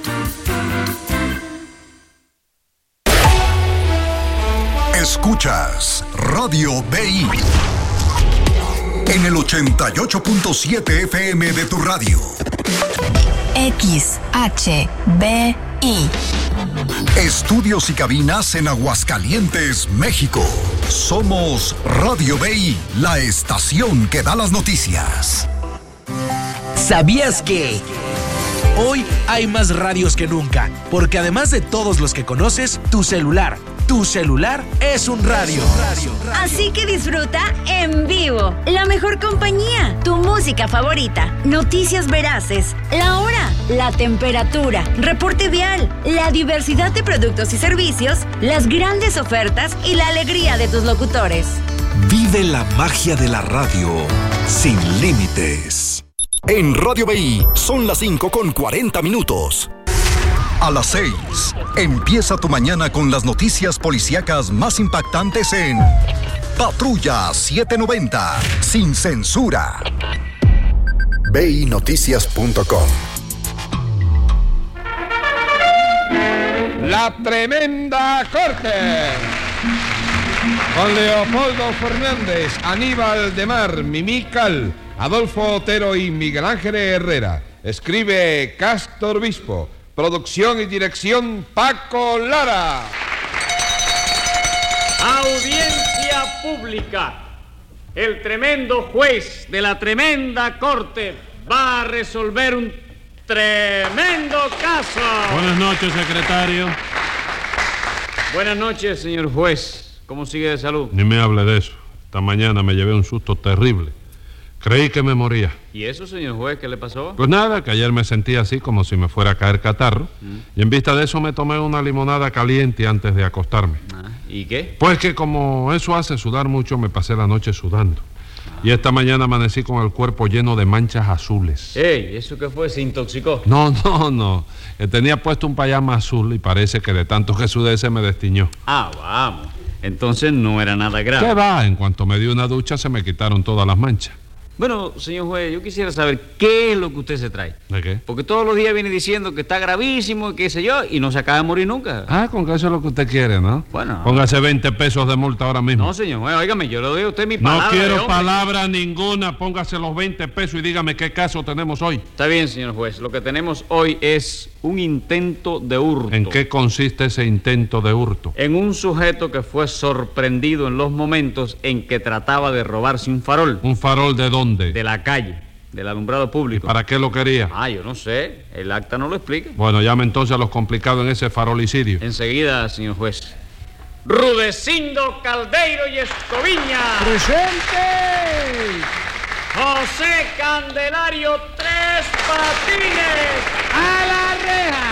Escuchas Radio BI en el 88.7 FM de tu radio. XHBI. Estudios y cabinas en Aguascalientes, México. Somos Radio BI, la estación que da las noticias. ¿Sabías que hoy hay más radios que nunca? Porque además de todos los que conoces, tu celular es un radio. Así que disfruta en vivo la mejor compañía, tu música favorita, noticias veraces, la hora, la temperatura, reporte vial, la diversidad de productos y servicios, las grandes ofertas y la alegría de tus locutores. Vive la magia de la radio sin límites. En Radio BI son las 5:40. A las 6, empieza tu mañana con las noticias policíacas más impactantes en Patrulla 790, sin censura. BINoticias.com. La Tremenda Corte. Con Leopoldo Fernández, Aníbal de Mar, Mimical, Adolfo Otero y Miguel Ángel Herrera. Escribe Castor Bispo. Producción y dirección Paco Lara. Audiencia pública. El tremendo juez de la tremenda corte va a resolver un tremendo caso. Buenas noches, secretario. Buenas noches, señor juez. ¿Cómo sigue de salud? Ni me hable de eso. Esta mañana me llevé un susto terrible. Creí que me moría. ¿Y eso, señor juez, qué le pasó? Pues nada, que ayer me sentí así como si me fuera a caer catarro. Y en vista de eso me tomé una limonada caliente antes de acostarme. ¿Y qué? Pues que como eso hace sudar mucho, me pasé la noche sudando. Y esta mañana amanecí con el cuerpo lleno de manchas azules. ¡Ey! ¿Eso qué fue? ¿Se intoxicó? No. Tenía puesto un payama azul y parece que de tanto que sudé se me destiñó. Vamos. Entonces no era nada grave. ¿Qué va? En cuanto me di una ducha se me quitaron todas las manchas. Bueno, señor juez, yo quisiera saber qué es lo que usted se trae. ¿De qué? Porque todos los días viene diciendo que está gravísimo y qué sé yo, y no se acaba de morir nunca. Con que eso es lo que usted quiere, ¿no? Bueno. Póngase 20 pesos de multa ahora mismo. No, señor juez, óigame, yo le doy a usted mi palabra. No quiero palabra ninguna, póngase los 20 pesos y dígame qué caso tenemos hoy. Está bien, señor juez, lo que tenemos hoy es un intento de hurto. ¿En qué consiste ese intento de hurto? En un sujeto que fue sorprendido en los momentos en que trataba de robarse un farol. ¿Un farol de dónde? De la calle, del alumbrado público. ¿Y para qué lo quería? Yo no sé, el acta no lo explica. Bueno, llame entonces a los complicados en ese farolicidio. Enseguida, señor juez. Rudecindo Caldeiro y Escoviña. ¡Presente! José Candelario Tres Patines. ¡A la reja!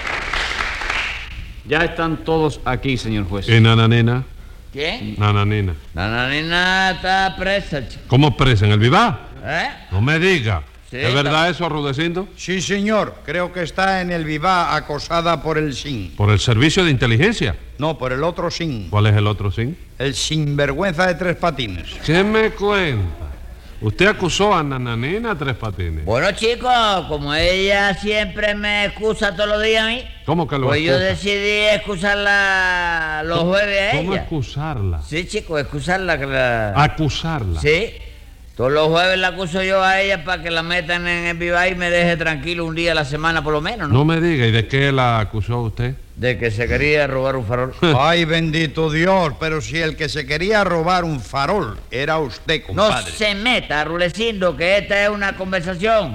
Ya están todos aquí, señor juez. ¿Y Nananina? ¿Qué? Nananina. Nananina está presa, chico. ¿Cómo presa? ¿En el Vivá? No me diga. Sí, ¿Es verdad eso, Rudecindo? Sí, señor. Creo que está en el Vivá acosada por el SIN. ¿Por el servicio de inteligencia? No, por el otro SIN. ¿Cuál es el otro SIN? El sinvergüenza de Tres Patines. ¿Qué me cuenta? ¿Usted acusó a Nananina Tres Patines? Bueno, chicos, como ella siempre me excusa todos los días a mí. ¿Cómo que lo pues excusa? Yo decidí excusarla los jueves a ella. ¿Cómo excusarla? Sí, chicos, excusarla. ¿Acusarla? Sí. Todos los jueves la acuso yo a ella para que la metan en el Vivá y me deje tranquilo un día a la semana por lo menos, ¿no? No me diga, ¿y de qué la acusó usted? De que se quería robar un farol. Ay, bendito Dios, pero si el que se quería robar un farol era usted, compadre. No se meta, Rulecindo, que esta es una conversación.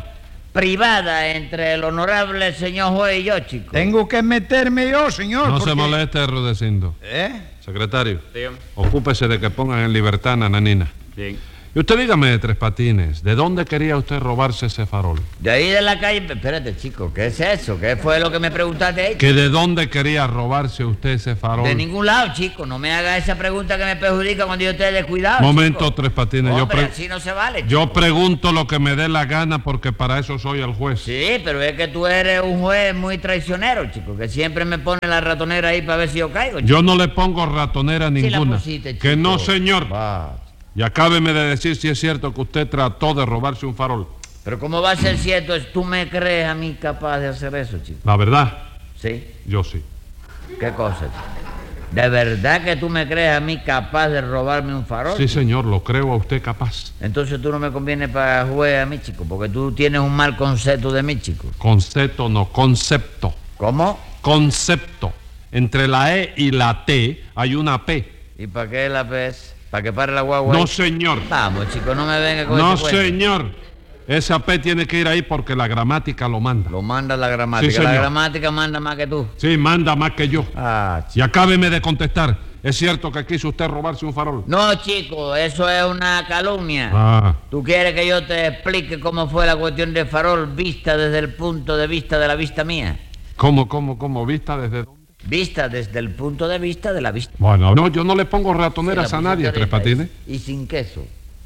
privada entre el honorable señor juez y yo, chico. Tengo que meterme yo, señor. No porque... se moleste, Rudecindo. Secretario, ocúpese de que pongan en libertad a Nananina. Sí. Y usted dígame, Tres Patines, ¿de dónde quería usted robarse ese farol? De ahí de la calle... Espérate, chico, ¿qué es eso? ¿Qué fue lo que me preguntaste ahí? ¿Que de dónde quería robarse usted ese farol? De ningún lado, chico. No me haga esa pregunta que me perjudica cuando yo esté descuidado, Momento, chico. Tres Patines. Hombre, así no se vale, chico. Yo pregunto lo que me dé la gana porque para eso soy el juez. Sí, pero es que tú eres un juez muy traicionero, chico, que siempre me pone la ratonera ahí para ver si yo caigo, chico. Yo no le pongo ratonera ninguna. Sí la pusiste, chico. Que no, señor. Y acábeme de decir si es cierto que usted trató de robarse un farol. Pero ¿cómo va a ser cierto? ¿Tú me crees a mí capaz de hacer eso, chico? La verdad. ¿Sí? Yo sí. ¿Qué cosa, chico? ¿De verdad que tú me crees a mí capaz de robarme un farol? Sí, señor, lo creo a usted capaz. Entonces tú no me conviene para juez a mí, chico, porque tú tienes un mal concepto de mí, chico. Concepto, no, concepto. ¿Cómo? Concepto. Entre la E y la T hay una P. ¿Y para qué la P es? ¿Para que pare la guagua? No, señor. Vamos, chico, no me venga con No, ese cuento. señor. Esa P tiene que ir ahí porque la gramática lo manda. Lo manda la gramática. Sí, señor. La gramática manda más que tú. Sí, manda más que yo. Chico. Y acábeme de contestar. ¿Es cierto que quiso usted robarse un farol? No, chico, eso es una calumnia. ¿Tú quieres que yo te explique cómo fue la cuestión del farol vista desde el punto de vista de la vista mía? ¿Cómo? ¿Vista desde dónde? Vista desde el punto de vista de la vista. Bueno, no, yo no le pongo ratoneras a nadie, Tres Patines. Y sin queso.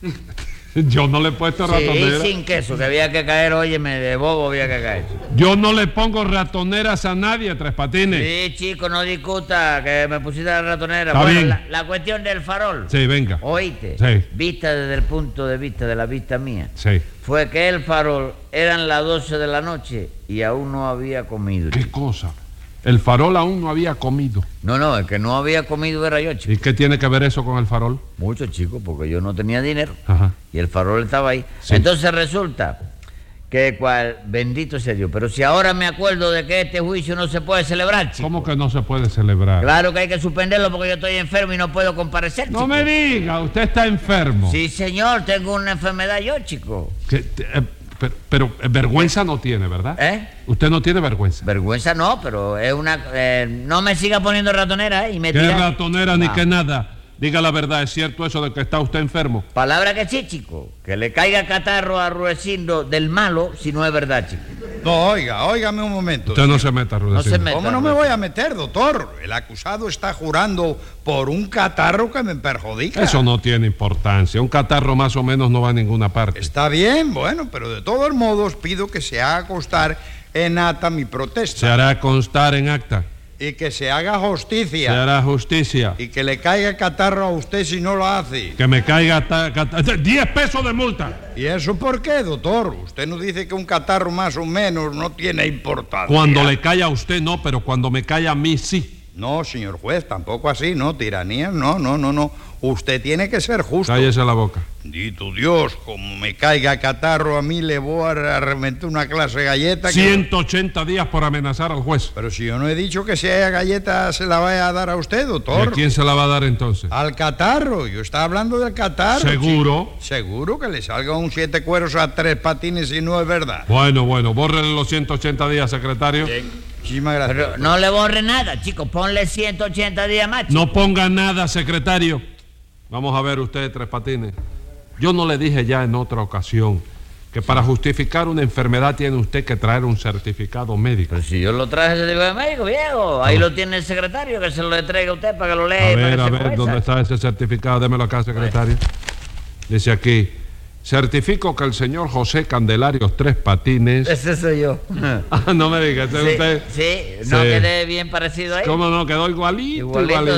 Yo no le he puesto ratoneras. Sí, sin queso, que había que caer, óyeme, de bobo había que caer. Yo no le pongo ratoneras a nadie, Tres Patines. Sí, chico, no discuta, que me pusiste la ratonera. Está bueno, bien. La cuestión del farol. Sí, venga. Oíste. Sí. Vista desde el punto de vista de la vista mía. Sí. Fue que el farol eran las 12 de la noche y aún no había comido. ¿Qué cosa? El farol aún no había comido. No, el que no había comido era yo, chico. ¿Y qué tiene que ver eso con el farol? Mucho, chico, porque yo no tenía dinero. Ajá. Y el farol estaba ahí. Sí. Entonces resulta que bendito sea Dios. Pero si ahora me acuerdo de que este juicio no se puede celebrar, chico. ¿Cómo que no se puede celebrar? Claro que hay que suspenderlo porque yo estoy enfermo y no puedo comparecer, No chico. me diga, usted está enfermo. Sí, señor, tengo una enfermedad yo, chico. Pero vergüenza no tiene, ¿verdad? Usted no tiene vergüenza. Vergüenza no, pero es una... no me siga poniendo ratonera, y me ¿Qué tira... ratonera ni qué nada? Diga la verdad, ¿es cierto eso de que está usted enfermo? Palabra que sí, chico. Que le caiga catarro a Rudecindo del malo si no es verdad, chico. No, óigame un momento. Usted no se meta, Rudecindo. ¿Cómo no me voy a meter, doctor? El acusado está jurando por un catarro que me perjudica. Eso no tiene importancia. Un catarro más o menos no va a ninguna parte. Está bien, bueno, pero de todos modos pido que se haga constar en acta mi protesta. Se hará constar en acta. Y que se haga justicia. Se hará justicia. Y que le caiga catarro a usted si no lo hace. Que me caiga 10 pesos de multa. ¿Y eso por qué, doctor? Usted nos dice que un catarro más o menos no tiene importancia. Cuando le cae a usted no, pero cuando me cae a mí sí. No, señor juez, tampoco así, no, tiranía, no. Usted tiene que ser justo. Cállese la boca. Bendito Dios, como me caiga catarro a mí le voy a reventar una clase de galleta. 180 días por amenazar al juez. Pero si yo no he dicho que si haya galleta se la vaya a dar a usted, doctor. ¿Y a quién se la va a dar entonces? Al catarro, yo estaba hablando del catarro. ¿Seguro? Chico. Seguro que le salga un 7 cueros a 3 patines y no es verdad. Bueno, bórrele los 180 días, secretario. Muchísimas gracias. Pero no le borre nada, chico, ponle 180 días más, chico. No ponga nada, secretario. Vamos a ver usted, Tres Patines. Yo no le dije ya en otra ocasión que para justificar una enfermedad tiene usted que traer un certificado médico. Pero si yo lo traje ese certificado médico, viejo, ahí lo tiene el secretario, que se lo traiga a usted para que lo lea. A ver, ¿dónde está ese certificado? Démelo acá, secretario. Dice aquí: certifico que el señor José Candelario Tres Patines... Ese soy yo. No me diga, ¿ese es usted? Sí, no quedé bien parecido ahí. ¿Cómo no? Quedó igualito.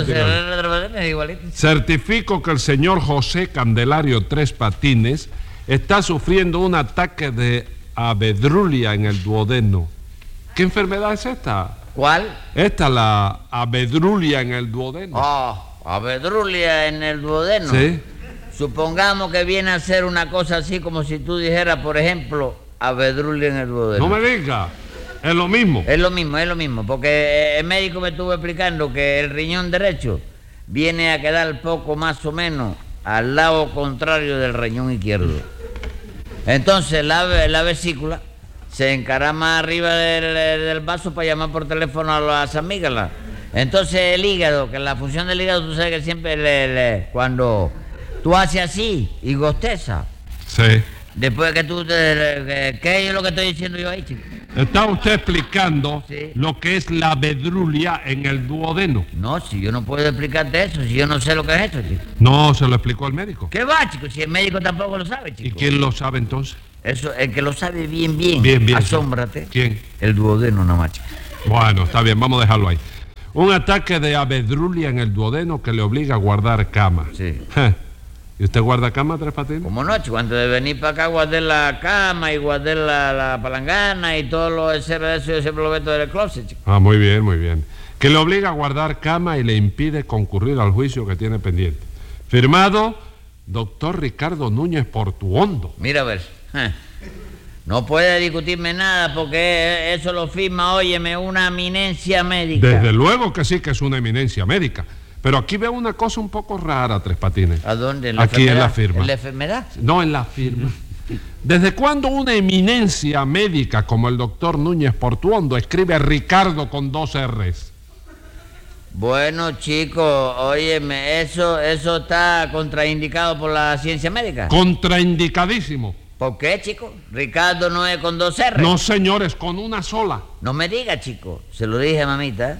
Igualito. Certifico que el señor José Candelario Tres Patines está sufriendo un ataque de abedrulia en el duodeno. ¿Qué enfermedad es esta? ¿Cuál? Esta, la abedrulia en el duodeno. Abedrulia en el duodeno. Sí. Supongamos que viene a ser una cosa así como si tú dijeras, por ejemplo, abedrulia en el duodeno. No me diga, es lo mismo. Es lo mismo, porque el médico me estuvo explicando que el riñón derecho viene a quedar poco más o menos al lado contrario del riñón izquierdo. Entonces la vesícula se encarama arriba del vaso para llamar por teléfono a las amígdalas. Entonces el hígado, que la función del hígado, tú sabes que siempre cuando tú haces así y gosteza. Sí. Después que tú ¿qué es lo que estoy diciendo yo ahí, chico? Está usted explicando lo que es la vedrulia en el duodeno. No, si yo no puedo explicarte eso, si yo no sé lo que es eso, chico. No, se lo explicó el médico. ¿Qué va, chico? Si el médico tampoco lo sabe, chico. ¿Y quién lo sabe entonces? Eso, el que lo sabe bien. Asómbrate. ¿Quién? El duodeno nada más, chico. Bueno, está bien, vamos a dejarlo ahí. Un ataque de avedrulia en el duodeno que le obliga a guardar cama. Sí. ¿Y usted guarda cama, Tres Patines? Como no, chico, antes de venir para acá guardé la cama y guardé la palangana y todo lo de eso, yo siempre lo meto en el closet, chico. Ah, muy bien, muy bien. Que le obliga a guardar cama y le impide concurrir al juicio que tiene pendiente. Firmado, doctor Ricardo Núñez Portuondo. Mira, a ver, no puede discutirme nada porque eso lo firma, óyeme, una eminencia médica. Desde luego que sí que es una eminencia médica. Pero aquí veo una cosa un poco rara, Tres Patines. ¿A dónde? ¿En la aquí enfermedad? En la firma. ¿En la enfermedad? No, en la firma. ¿Desde cuándo una eminencia médica como el doctor Núñez Portuondo escribe Ricardo con 2 R's? Bueno, chico, óyeme, eso está contraindicado por la ciencia médica. Contraindicadísimo. ¿Por qué, chico? Ricardo no es con 2 R's. No, señores, con una sola. No me diga, chico. Se lo dije a mamita.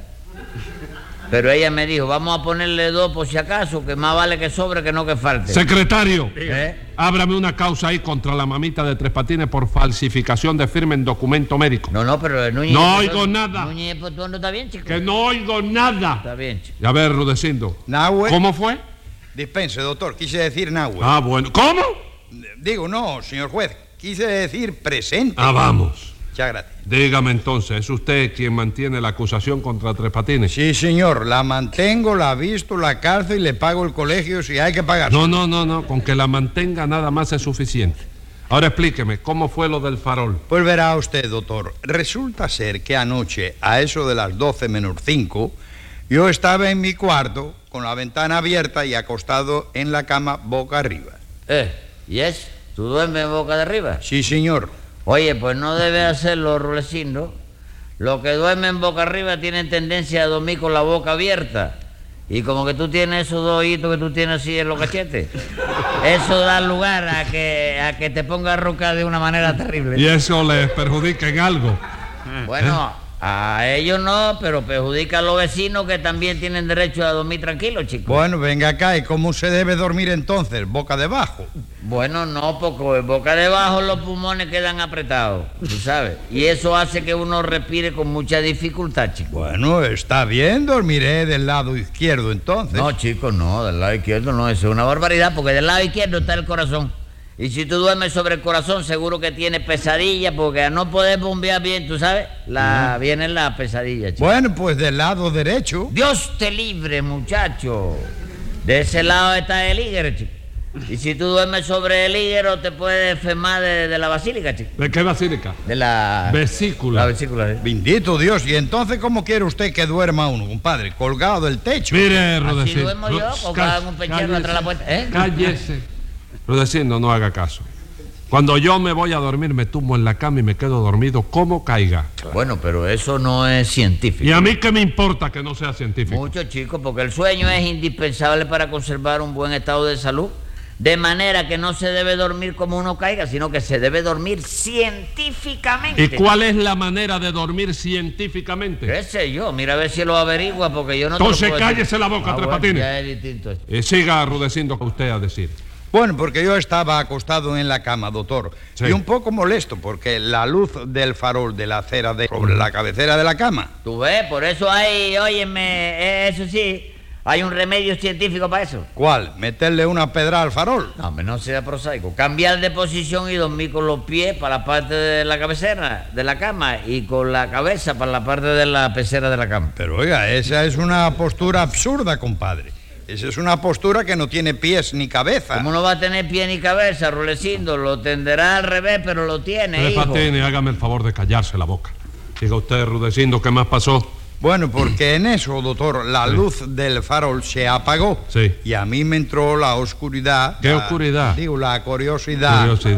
Pero ella me dijo, vamos a ponerle 2 por si acaso, que más vale que sobre que no que falte. Secretario, ábrame una causa ahí contra la mamita de Tres Patines por falsificación de firma en documento médico. No, pero Núñez... No oigo nada. Núñez Portuondo está bien, chico. Que no oigo nada. Está bien, chico. A ver, Rudecindo. Nahue. ¿Cómo fue? Dispense, doctor, quise decir Nahue. Ah, bueno. ¿Cómo? Digo, no, señor juez, quise decir presente. Ah, vamos. Muchas gracias. Dígame entonces, ¿es usted quien mantiene la acusación contra Tres Patines? Sí, señor, la mantengo, la visto, la calzo y le pago el colegio si hay que pagar. No, con que la mantenga nada más es suficiente. Ahora explíqueme, ¿cómo fue lo del farol? Pues verá usted, doctor, resulta ser que anoche, a eso de las 12 menos 5, yo estaba en mi cuarto con la ventana abierta y acostado en la cama boca arriba. ¿Y es? ¿Tú duermes boca de arriba? Sí, señor. Oye, pues no debe hacerlo, Rulecindo. Los que duermen boca arriba tienen tendencia a dormir con la boca abierta. Y como que tú tienes esos 2 ojitos que tú tienes así en los cachetes, eso da lugar a que te pongas a roncar de una manera terrible. ¿Y eso les perjudica en algo? Bueno, a ellos no, pero perjudica a los vecinos que también tienen derecho a dormir tranquilos, chicos. Bueno, venga acá, ¿y cómo se debe dormir entonces? ¿Boca debajo? Bueno, no, porque boca debajo los pulmones quedan apretados, tú sabes. Y eso hace que uno respire con mucha dificultad, chico. Bueno, está bien, dormiré del lado izquierdo entonces. No, chicos, no, del lado izquierdo no, eso es una barbaridad, porque del lado izquierdo está el corazón. Y si tú duermes sobre el corazón, seguro que tienes pesadilla, porque a no poder bombear bien, tú sabes, viene la pesadilla, chico. Bueno, pues del lado derecho. Dios te libre, muchacho. De ese lado está el hígado, chico. Y si tú duermes sobre el hígado, te puedes enfermar de la basílica, chico. ¿De qué basílica? De la... vesícula. La vesícula, sí. Bendito Dios. ¿Y entonces cómo quiere usted que duerma uno, compadre? ¿Colgado del techo? Mire, Así Rudecindo. duermo yo, colgado en un pechero atrás de la puerta. Cállese. Rudecindo, no haga caso. Cuando yo me voy a dormir, me tumbo en la cama y me quedo dormido como caiga. Bueno, pero eso no es científico. ¿Y a mí qué me importa que no sea científico? Mucho, chico, porque el sueño es indispensable para conservar un buen estado de salud. De manera que no se debe dormir como uno caiga, sino que se debe dormir científicamente. ¿Y cuál es la manera de dormir científicamente? ¿Qué sé yo? Mira a ver si lo averigua, porque yo no Entonces te lo puedo cállese decir. la boca, Tres Patines. Ya es distinto esto. Siga Rudecindo usted a decir. Bueno, porque yo estaba acostado en la cama, doctor, y un poco molesto porque la luz del farol de la acera sobre la cabecera de la cama. Tú ves, por eso hay, óyeme, eso sí, hay un remedio científico para eso. ¿Cuál? ¿Meterle una pedra al farol? No, hombre, no sea prosaico. Cambiar de posición y dormir con los pies para la parte de la cabecera de la cama y con la cabeza para la parte de la pecera de la cama. Pero oiga, esa es una postura absurda, compadre. Esa es una postura que no tiene pies ni cabeza. ¿Cómo no va a tener pie ni cabeza, Rulecindo? Lo tenderá al revés, pero lo tiene, Tres hijo. Patines, hágame el favor de callarse la boca. Diga usted, Rudecindo, ¿qué más pasó? Bueno, porque en eso, doctor, la luz del farol se apagó. Sí. Y a mí me entró la oscuridad. ¿Qué oscuridad? Digo, la curiosidad. Curiosidad.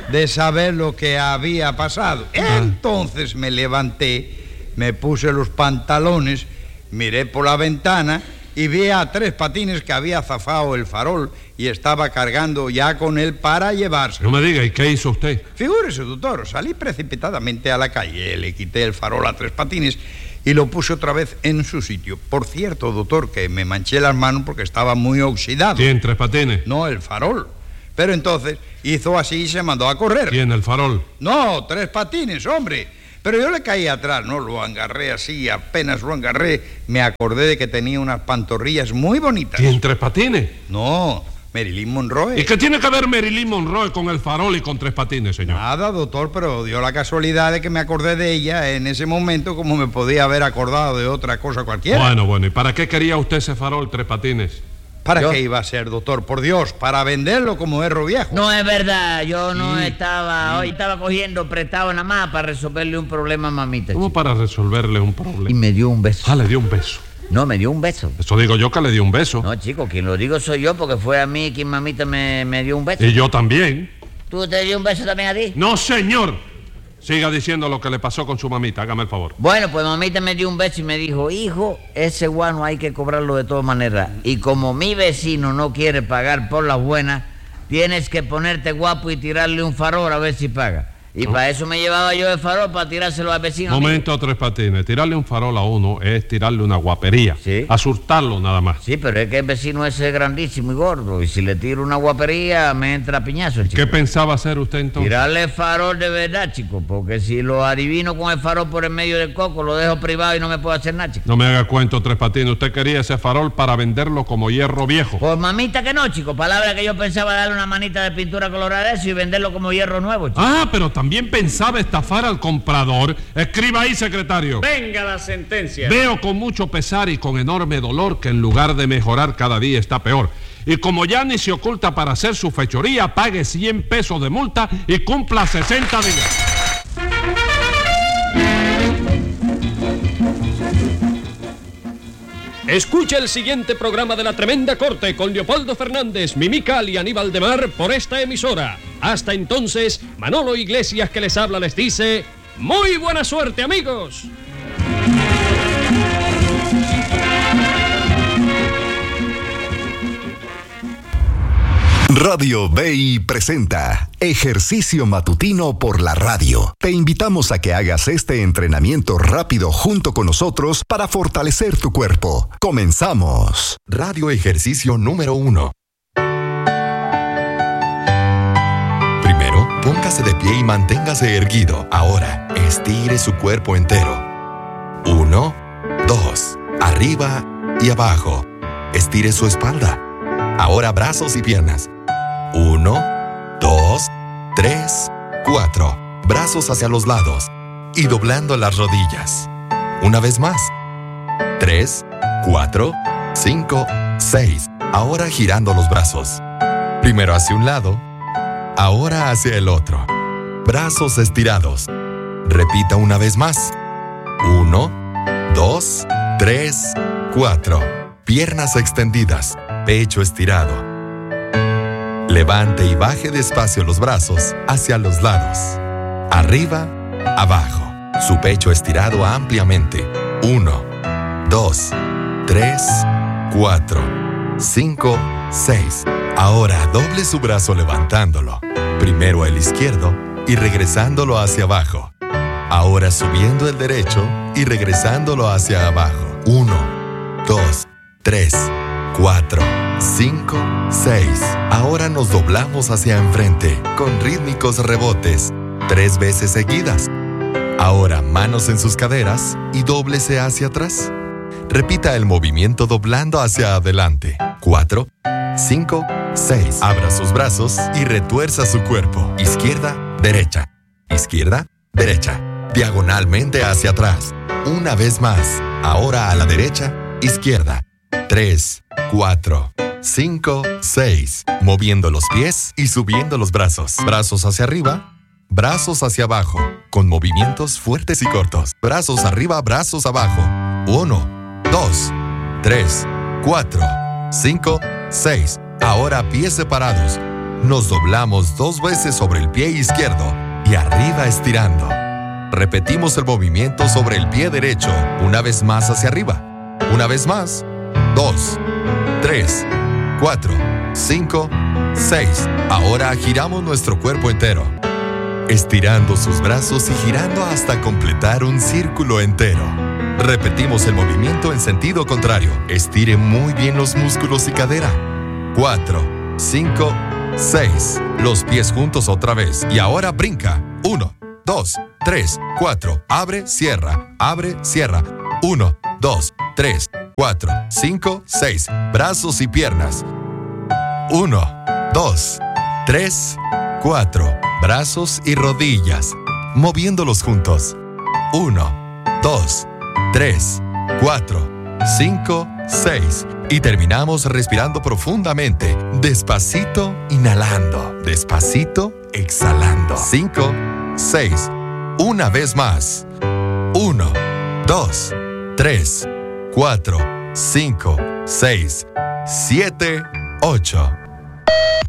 de saber lo que había pasado. Entonces me levanté, me puse los pantalones, miré por la ventana y vi a Tres Patines que había zafado el farol y estaba cargando ya con él para llevarse. No me diga, ¿y qué hizo usted? Figúrese, doctor, salí precipitadamente a la calle, le quité el farol a Tres Patines y lo puse otra vez en su sitio. Por cierto, doctor, que me manché las manos porque estaba muy oxidado. ¿Quién, Tres Patines? No, el farol. Pero entonces hizo así y se mandó a correr. ¿Quién, el farol? No, Tres Patines, hombre. Pero yo le caí atrás, ¿no? Lo agarré así, apenas lo agarré, me acordé de que tenía unas pantorrillas muy bonitas. ¿Quién, Tres Patines? No, Marilyn Monroe. ¿Y qué tiene que ver Marilyn Monroe con el farol y con Tres Patines, señor? Nada, doctor, pero dio la casualidad de que me acordé de ella en ese momento como me podía haber acordado de otra cosa cualquiera. Bueno, ¿y para qué quería usted ese farol, Tres Patines? ¿Para qué iba a ser, doctor? Por Dios, para venderlo como herro viejo. No es verdad, yo no estaba... Hoy estaba cogiendo prestado nada más para resolverle un problema a mamita. ¿Cómo para resolverle un problema? Y me dio un beso. Ah, le dio un beso. No, me dio un beso. Eso digo yo, que le dio un beso. No, chico, quien lo digo soy yo, porque fue a mí quien mamita me dio un beso. Y yo también. ¿Tú te dio un beso también a ti? No, señor. Siga diciendo lo que le pasó con su mamita, hágame el favor. Bueno, pues mamita me dio un beso y me dijo, hijo, ese guano hay que cobrarlo de todas maneras. Y como mi vecino no quiere pagar por las buenas, tienes que ponerte guapo y tirarle un farol a ver si paga. Y para eso me llevaba yo el farol, para tirárselo al vecino. Momento, Tres Patines. Tirarle un farol a uno es tirarle una guapería. Sí. Asustarlo nada más. Sí, pero es que el vecino ese es grandísimo y gordo. Y si le tiro una guapería, me entra piñazo, chico. ¿Qué pensaba hacer usted entonces? Tirarle el farol de verdad, chico. Porque si lo adivino con el farol por el medio del coco, lo dejo privado y no me puedo hacer nada, chico. No me haga cuento, Tres Patines. Usted quería ese farol para venderlo como hierro viejo. Pues mamita que no, chico. Palabra que yo pensaba darle una manita de pintura colorada a eso y venderlo como hierro nuevo, chico. Ah, pero también pensaba estafar al comprador. Escriba ahí, secretario. Venga la sentencia. Veo con mucho pesar y con enorme dolor que en lugar de mejorar cada día está peor. Y como ya ni se oculta para hacer su fechoría, pague 100 pesos de multa y cumpla 60 días. Escucha el siguiente programa de La Tremenda Corte con Leopoldo Fernández, Mimical y Aníbal de Mar por esta emisora. Hasta entonces, Manolo Iglesias que les habla les dice, ¡muy buena suerte, amigos! Radio BI presenta Ejercicio Matutino por la Radio. Te invitamos a que hagas este entrenamiento rápido junto con nosotros para fortalecer tu cuerpo. Comenzamos. Radio Ejercicio número 1. Primero, póngase de pie y manténgase erguido. Ahora, estire su cuerpo entero. 1, 2, arriba y abajo. Estire su espalda. Ahora brazos y piernas. 1, 2, 3, 4. Brazos hacia los lados y doblando las rodillas. Una vez más. 3, 4, 5, 6. Ahora girando los brazos. Primero hacia un lado, ahora hacia el otro. Brazos estirados. Repita una vez más. 1, 2, 3, 4. Piernas extendidas, pecho estirado. Levante y baje despacio los brazos hacia los lados. Arriba, abajo. Su pecho estirado ampliamente. 1, 2, 3, 4, 5, 6. Ahora doble su brazo levantándolo. Primero el izquierdo y regresándolo hacia abajo. Ahora subiendo el derecho y regresándolo hacia abajo. 1, 2, 3, 4, 5, 6. Ahora nos doblamos hacia enfrente con rítmicos rebotes 3 veces seguidas. Ahora manos en sus caderas y dóblese hacia atrás. Repita el movimiento doblando hacia adelante. 4, 5, 6. Abra sus brazos y retuerza su cuerpo. Izquierda, derecha. Izquierda, derecha. Diagonalmente hacia atrás. Una vez más. Ahora a la derecha, izquierda. 3, 4, 5, 6. Moviendo los pies y subiendo los brazos. Brazos hacia arriba, brazos hacia abajo. Con movimientos fuertes y cortos. Brazos arriba, brazos abajo. 1, 2, 3, 4, 5, 6. Ahora pies separados. Nos doblamos 2 veces sobre el pie izquierdo y arriba estirando. Repetimos el movimiento sobre el pie derecho, una vez más hacia arriba. Una vez más. 2, 3, 4, 5, 6. Ahora giramos nuestro cuerpo entero, estirando sus brazos y girando hasta completar un círculo entero. Repetimos el movimiento en sentido contrario. Estire muy bien los músculos y cadera. 4, 5, 6. Los pies juntos otra vez. Y ahora brinca. 1, 2, 3, 4. Abre, cierra. Abre, cierra. 1, 2, 3, 4, 5, 6. Brazos y piernas. 1, 2, 3, 4. Brazos y rodillas. Moviéndolos juntos. 1, 2, 3, 4, 5, 6. Y terminamos respirando profundamente. Despacito, inhalando. Despacito, exhalando. 5, 6. Una vez más. 1, 2, 3, 4, 5, 6, 7, 8.